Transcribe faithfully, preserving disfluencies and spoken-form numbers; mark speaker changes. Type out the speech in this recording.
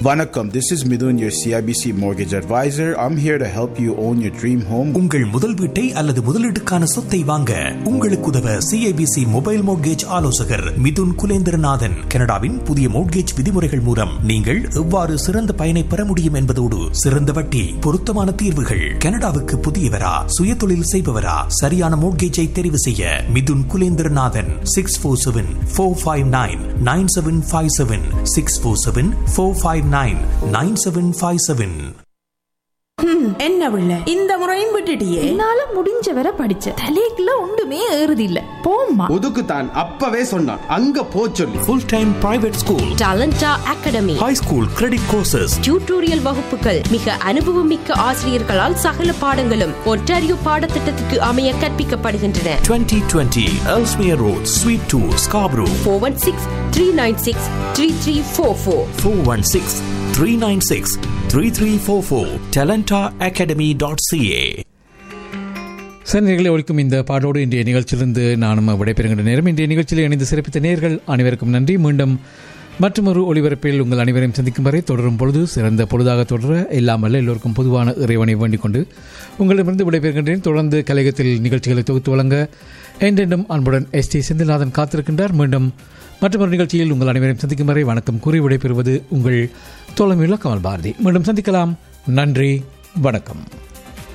Speaker 1: Vanakkam, this is Midun, your C I B C mortgage advisor. I'm here to help you own your dream home.
Speaker 2: உங்கள் முதல் வீட்டை அல்லது முதலீட்டுக்கான சொத்தை வாங்க உங்களுக்கு உதவ C I B C mobile mortgage ஆலோசகர் மிதுன் குலேந்திரநாதன். கனடாவின் புதிய மோட்கேஜ் விதிமுறைகள் மூலம் நீங்கள் எவ்வாறு சிறந்த பயனை பெற முடியும் என்பதோடு சிறந்த வட்டி, பொருத்தமான தீர்வுகள். கனடாவுக்கு புதியவரா, சுய தொழில் செய்பவரா, சரியான மோட்கேஜை தெரிவு செய்ய Mithun Kulendranathan. Six four seven four five nine nine seven five seven six four seven four five nine nine seven five seven.
Speaker 3: என்ன பிள்ளை இந்த முறையும் விட்டுட்டியே?
Speaker 4: என்னால முடிஞ்ச வரை படிச்ச தலைக்குள்ள ஒன்றுமே ஏறுது இல்ல. போம்மா
Speaker 5: ஒதுக்குத்தான் அப்பவே சொன்னான் அங்க போ சொல்லி.
Speaker 2: Full time private school,
Speaker 6: டாலண்டா academy,
Speaker 2: high school credit courses,
Speaker 6: tutorial வகுப்புகள், மிக அனுபவமிக்க ஆசிரியர்களால் சகல பாடங்களும் ஒன்டாரியோ பாடத்திட்டத்துக்கு அமைய கற்பிக்கப்படுகின்றன.
Speaker 2: twenty twenty Ellesmere Road, Suite two, Scarborough.
Speaker 6: four one six three nine six three three four four
Speaker 2: four one six three nine six three three four four talenta academy dot c a.
Speaker 7: சந்திகளை ஒழிக்கும் இந்த பாடலோடு இன்றைய நிகழ்ச்சியிலிருந்து நானும் விடைபெறுகின்ற நேரம். இன்றைய நிகழ்ச்சியில் இணைந்து சிறப்பித்த நேயர்கள் அனைவருக்கும் நன்றி. மீண்டும் மற்றொரு ஒளிபரப்பில் உங்கள் அனைவரையும் சந்திக்கும் வரை தொடரும் பொழுது சிறந்த பொழுதாக தொடர இல்லாமல் எல்லோருக்கும் பொதுவான இறைவனை வேண்டிக் கொண்டு உங்களிடமிருந்து விடைபெறுகின்றேன். தொடர்ந்து கலையகத்தில் நிகழ்ச்சிகளை தொகுத்து வழங்க என்றென்றும் அன்புடன் எஸ் டி செந்தில்நாதன் காத்திருக்கின்றார். மீண்டும் மற்றொரு நிகழ்ச்சியில் உங்கள் அனைவரையும் சந்திக்கும் வரை வணக்கம் கூறி விடைபெறுவது உங்கள் தோழமையுள்ள கமல் பாரதி. மீண்டும் சந்திக்கலாம். நன்றி, வணக்கம்.